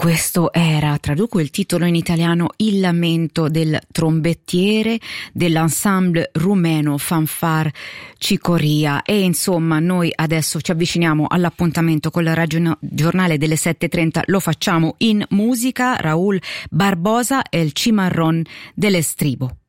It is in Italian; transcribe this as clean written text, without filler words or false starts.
questo era, traduco il titolo in italiano, Il lamento del trombettiere dell'ensemble rumeno Fanfar Cicoria. E insomma, noi adesso ci avviciniamo all'appuntamento con il giornale delle 7:30, lo facciamo in musica. Raúl Barbosa e il Cimarrón del Estribo.